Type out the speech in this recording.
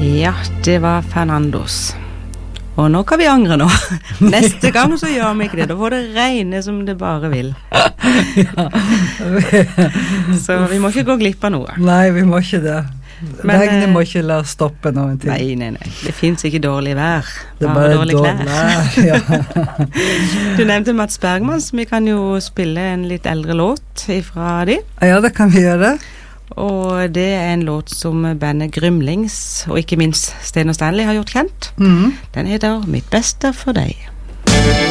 Ja, det var Fernandos. Og nå kan vi angre nå. Neste gang så gjør vi ikke det. Da får det regne som det bare vil. Så vi må ikke gå glipp av noe. Nei, vi må ikke det. Regnet må ikke la stoppe noen ting. Nei. Det finnes ikke dårlig vær. Det er bare dårlig vær, ja. Du nevnte Mats Bergman, så vi kan jo spille en litt eldre låt fra de. Ja, det kan vi gjøre. Og det er en låt som bandet Grymlings, og ikke minst Sten og Stanley har gjort kjent. Den heter Mitt beste for deg.